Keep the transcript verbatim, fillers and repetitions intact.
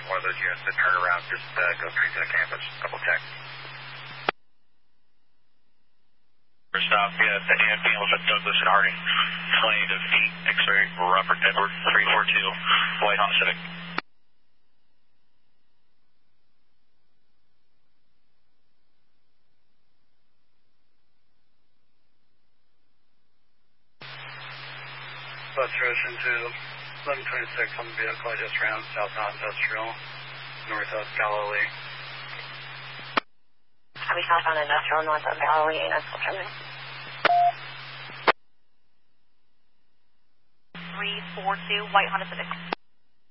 one of those units to turn around, just uh, go straight to the campus. Double check. First off, yeah, the A F B was at Douglas and Harding. Flight of eight X-ray, Robert Edward three four two, White Honda Civic. Bus Ocean to eleven twenty-six on the vehicle I just ran southbound Industrial, north of Galilee. Copy southbound Industrial, north of Galilee, and that's Ultraman. three four two, White Honda Civic.